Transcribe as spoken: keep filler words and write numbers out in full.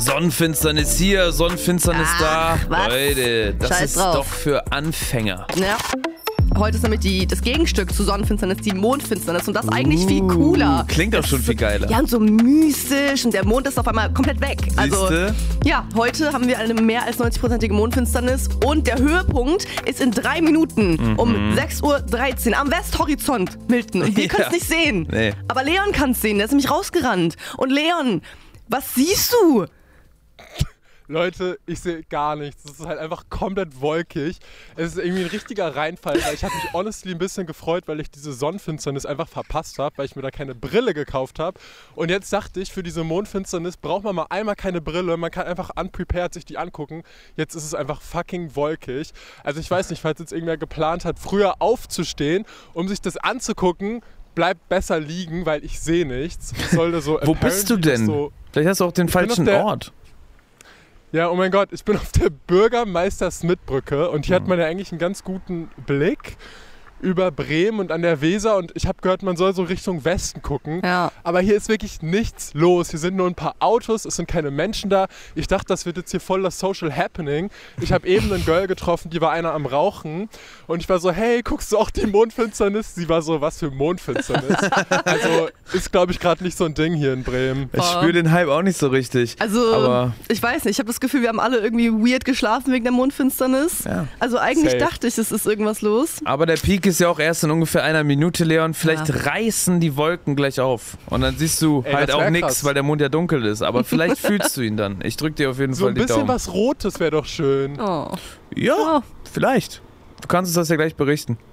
Sonnenfinsternis hier, Sonnenfinsternis Ach, da. was? Leute, das Scheiß ist drauf. doch für Anfänger. Ja. Heute ist nämlich die, das Gegenstück zu Sonnenfinsternis, die Mondfinsternis. Und das eigentlich viel cooler. Klingt auch Das schon ist viel geiler. Ja, und so mystisch. Und der Mond ist auf einmal komplett weg. Also, Siehste? ja, heute haben wir eine mehr als neunzig-prozentige Mondfinsternis. Und der Höhepunkt ist in drei Minuten Mhm. um sechs Uhr dreizehn am Westhorizont, Milton. Und wir Ja. können es nicht sehen. Nee. Aber Leon kann es sehen. Der ist nämlich rausgerannt. Und Leon, was siehst du? Leute, ich sehe gar nichts. Es ist halt einfach komplett wolkig. Es ist irgendwie ein richtiger Reinfall, weil ich habe mich honestly ein bisschen gefreut, weil ich diese Sonnenfinsternis einfach verpasst habe, weil ich mir da keine Brille gekauft habe. Und jetzt dachte ich, für diese Mondfinsternis braucht man mal einmal keine Brille. Man kann einfach unprepared sich die angucken. Jetzt ist es einfach fucking wolkig. Also ich weiß nicht, falls jetzt irgendwer geplant hat, früher aufzustehen, um sich das anzugucken, bleibt besser liegen, weil ich sehe nichts. Ich sollte so Wo bist du apparently denn? So Vielleicht hast du auch den bin auf falschen der- Ort. Ja, oh mein Gott, ich bin auf der Bürgermeister-Smith-Brücke und hier hat man ja eigentlich einen ganz guten Blick über Bremen und an der Weser und ich habe gehört, man soll so Richtung Westen gucken. Ja. Aber hier ist wirklich nichts los. Hier sind nur ein paar Autos, es sind keine Menschen da. Ich dachte, das wird jetzt hier voll das Social Happening. Ich habe eben einen Girl getroffen, die war einer am Rauchen und ich war so, hey, guckst du auch die Mondfinsternis? Sie war so, was für Mondfinsternis? Also ist, glaube ich, gerade nicht so ein Ding hier in Bremen. Ich spüre den Hype auch nicht so richtig. Also, Aber ich weiß nicht, ich habe das Gefühl, wir haben alle irgendwie weird geschlafen wegen der Mondfinsternis. Ja. Also eigentlich Safe. dachte ich, es ist irgendwas los. Aber der Peak ist ja auch erst in ungefähr einer Minute, Leon. Vielleicht Ja. reißen die Wolken gleich auf. Und dann siehst du Ey, halt das auch wär nichts, krass. weil der Mond ja dunkel ist. Aber vielleicht fühlst du ihn dann. Ich drück dir auf jeden So Fall ein die bisschen Daumen. was Rotes wäre doch schön. Oh. Ja, Oh. vielleicht. Du kannst uns das ja gleich berichten.